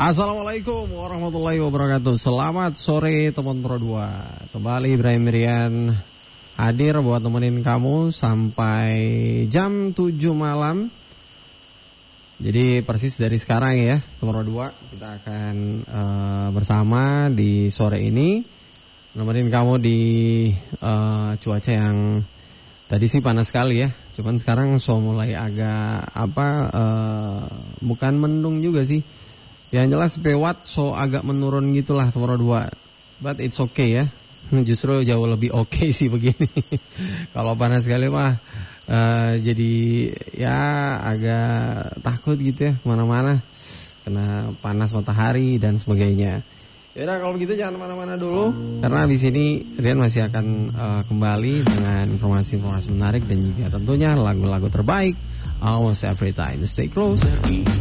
Assalamualaikum warahmatullahi wabarakatuh. Selamat sore teman Pro 2. Kembali Ibrahim Mirian hadir buat nemenin kamu sampai jam 7 malam. Jadi persis dari sekarang ya teman Pro 2, kita akan bersama di sore ini nemenin kamu di cuaca yang tadi sih panas sekali ya. Cuman sekarang mulai agak bukan mendung juga sih. Yang jelas pewat agak menurun gitulah Toro 2. But it's okay ya. Justru jauh lebih okay sih begini. Kalau panas sekali mah jadi ya agak takut gitu ya kemana-mana. Kena panas matahari dan sebagainya. Yaudah kalau begitu jangan kemana-mana dulu. Karena habis ini Rian masih akan kembali dengan informasi-informasi menarik dan juga tentunya lagu-lagu terbaik almost every time. Stay close.